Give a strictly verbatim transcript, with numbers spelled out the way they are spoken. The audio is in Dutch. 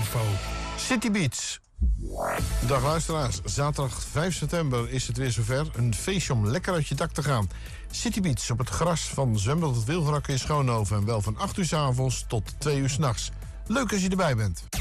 info. City Beach. Dag luisteraars, zaterdag vijf september is het weer zover. Een feestje om lekker uit je dak te gaan. City Beach op het gras van zwembad het Wilgenrakken in Schoonhoven. En wel van acht uur 's avonds tot twee uur 's nachts. Leuk als je erbij bent.